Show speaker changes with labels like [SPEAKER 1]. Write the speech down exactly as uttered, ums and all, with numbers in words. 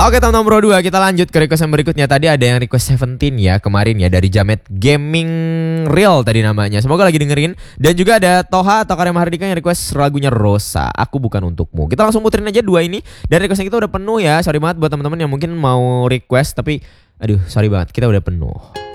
[SPEAKER 1] Oke teman-teman Bro dua, kita lanjut ke request yang berikutnya. Tadi ada yang request Seventeen ya kemarin ya, dari Jamet Gaming Real tadi namanya. Semoga lagi dengerin. Dan juga ada Toha atau Karya Mahardika yang request lagunya Rosa, Aku Bukan Untukmu. Kita langsung puterin aja dua ini. Dan requestnya kita udah penuh ya. Sorry banget buat teman-teman yang mungkin mau request, tapi aduh sorry banget kita udah penuh.